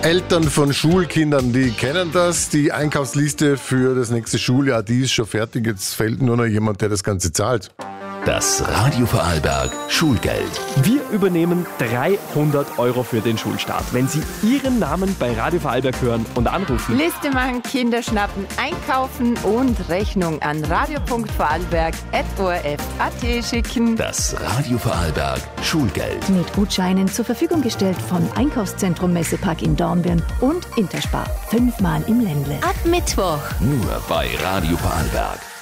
Eltern von Schulkindern, die kennen das. Die Einkaufsliste für das nächste Schuljahr, die ist schon fertig. Jetzt fehlt nur noch jemand, der das Ganze zahlt. Das Radio Vorarlberg Schulgeld. Wir übernehmen 300 Euro für den Schulstart, wenn Sie Ihren Namen bei Radio Vorarlberg hören und anrufen. Liste machen, Kinder schnappen, einkaufen und Rechnung an radio.vorarlberg@orf.at schicken. Das Radio Vorarlberg Schulgeld. Mit Gutscheinen zur Verfügung gestellt von Einkaufszentrum Messepark in Dornbirn und Interspar. 5-mal im Ländle. Ab Mittwoch. Nur bei Radio Vorarlberg.